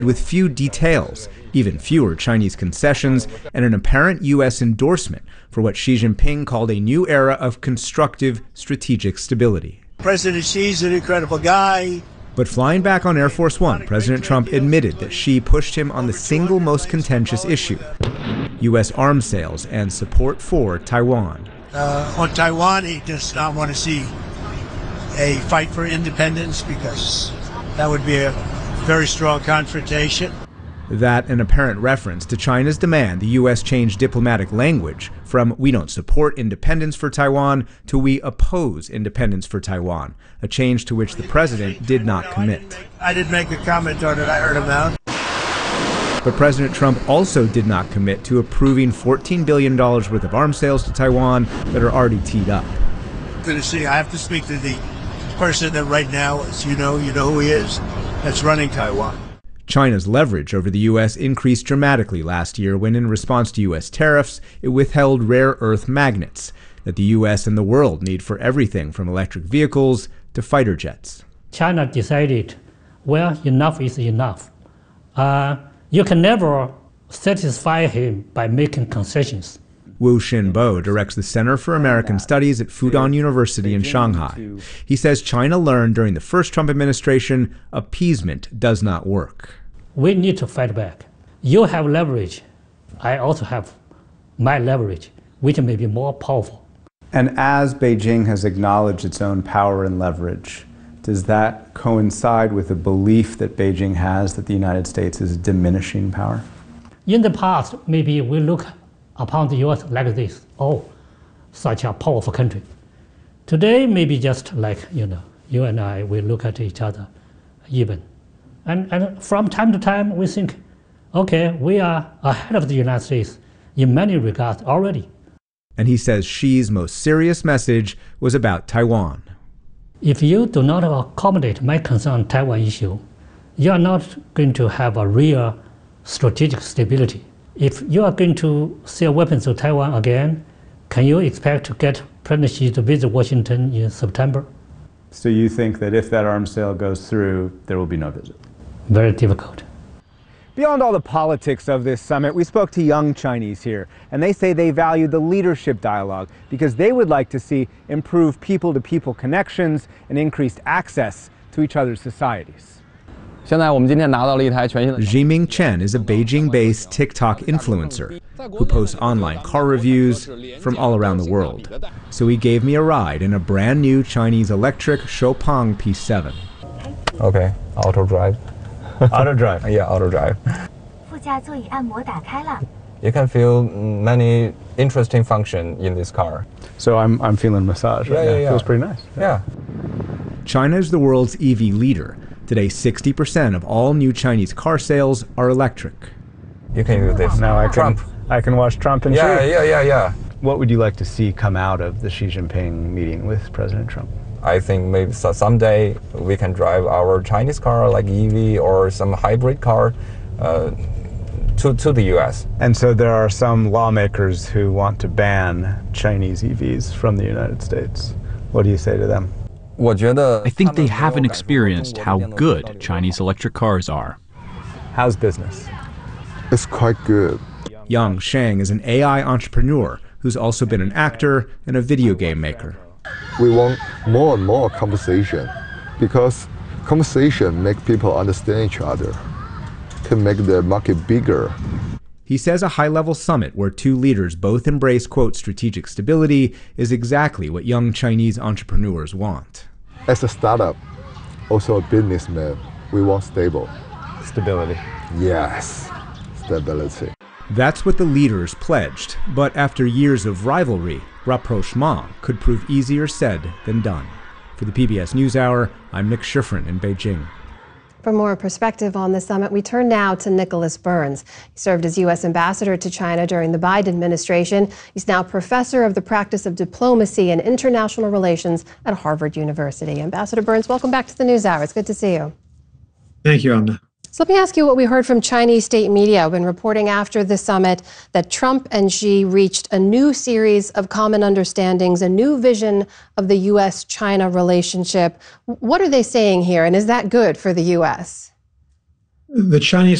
with few details, even fewer Chinese concessions, and an apparent U.S. endorsement for what Xi Jinping called a new era of constructive strategic stability. President Xi's an incredible guy. But flying back on Air Force One, President Trump admitted that Xi pushed him on the single most contentious issue, U.S. arms sales and support for Taiwan. On Taiwan, he does not want to see a fight for independence because that would be a very strong confrontation. That an apparent reference to China's demand the U.S. change diplomatic language from "we don't support independence for Taiwan" to "we oppose independence for Taiwan," a change to which the president did not commit. I didn't make a comment on it, I heard him out. But President Trump also did not commit to approving $14 billion worth of arms sales to Taiwan that are already teed up. I have to speak to the person that right now, as you know who he is, that's running Taiwan. China's leverage over the U.S. increased dramatically last year when, in response to U.S. tariffs, it withheld rare earth magnets that the U.S. and the world need for everything from electric vehicles to fighter jets. China decided, well, enough is enough. You can never satisfy him by making concessions. Wu Xinbo directs the Center for American Studies at Fudan University in Shanghai. He says China learned during the first Trump administration appeasement does not work. We need to fight back. You have leverage. I also have my leverage, which may be more powerful. And as Beijing has acknowledged its own power and leverage, does that coincide with the belief that Beijing has that the United States is diminishing power? In the past, maybe we look upon the U.S. like this, oh, such a powerful country. Today, maybe just like, you and I, we look at each other even. And from time to time, we think, okay, we are ahead of the United States in many regards already. And he says Xi's most serious message was about Taiwan. If you do not accommodate my concern on Taiwan issue, you are not going to have a real strategic stability. If you are going to sell weapons to Taiwan again, can you expect to get President Xi to visit Washington in September? So you think that if that arms sale goes through, there will be no visit? Very difficult. Beyond all the politics of this summit, we spoke to young Chinese here, and they say they value the leadership dialogue because they would like to see improved people-to-people connections and increased access to each other's societies. Jiming Chen is a Beijing-based TikTok influencer who posts online car reviews from all around the world. So he gave me a ride in a brand new Chinese electric Xpeng P7. Okay, auto drive. Auto drive? Yeah, auto drive. You can feel many interesting functions in this car. So I'm feeling massage right now. It feels pretty nice. Yeah. China is the world's EV leader. Today, 60% of all new Chinese car sales are electric. You can use this. Now I can watch Trump and Xi. Yeah. What would you like to see come out of the Xi Jinping meeting with President Trump? I think maybe someday we can drive our Chinese car like EV or some hybrid car to the U.S. And so there are some lawmakers who want to ban Chinese EVs from the United States. What do you say to them? I think they haven't experienced how good Chinese electric cars are. How's business? It's quite good. Yang Sheng is an AI entrepreneur who's also been an actor and a video game maker. We want more and more conversation because conversation makes people understand each other, can make the market bigger. He says a high-level summit where two leaders both embrace, quote, strategic stability is exactly what young Chinese entrepreneurs want. As a startup, also a businessman, we want stability. Yes, stability. That's what the leaders pledged, but after years of rivalry, rapprochement could prove easier said than done. For the PBS NewsHour, I'm Nick Schifrin in Beijing. For more perspective on the summit, we turn now to Nicholas Burns. He served as U.S. ambassador to China during the Biden administration. He's now professor of the practice of diplomacy and international relations at Harvard University. Ambassador Burns, welcome back to the NewsHour. It's good to see you. Thank you, Amna. So let me ask you what we heard from Chinese state media when reporting after the summit that Trump and Xi reached a new series of common understandings, a new vision of the U.S.-China relationship. What are they saying here, and is that good for the U.S.? the Chinese